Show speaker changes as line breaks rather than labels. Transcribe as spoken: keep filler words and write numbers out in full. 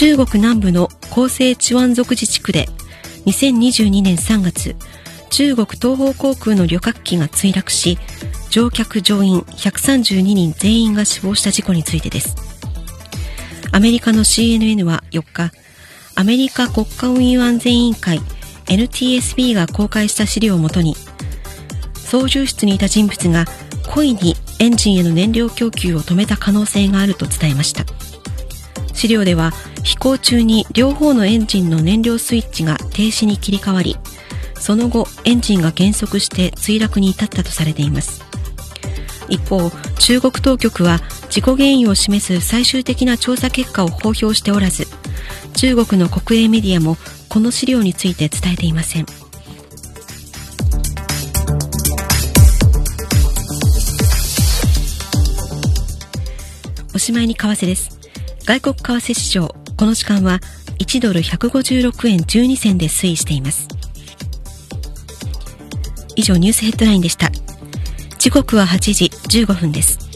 中国南部の広西チワン族自治区でにせんにじゅうにねんさんがつ、中国東方航空の旅客機が墜落し、乗客乗員ひゃくさんじゅうににん全員が死亡した事故についてです。アメリカの シーエヌエヌ はよっか、アメリカ国家運輸安全委員会 エヌティーエスビー が公開した資料をもとに、操縦室にいた人物が故意にエンジンへの燃料供給を止めた可能性があると伝えました。資料では、飛行中に両方のエンジンの燃料スイッチが停止に切り替わり、その後エンジンが減速して墜落に至ったとされています。一方、中国当局は事故原因を示す最終的な調査結果を公表しておらず、中国の国営メディアもこの資料について伝えていません。おしまいに為替です。外国為替市場、この時間はいちドルひゃくごじゅうろくえんじゅうにせんで推移しています。以上ニュースヘッドラインでした。時刻ははちじじゅうごふんです。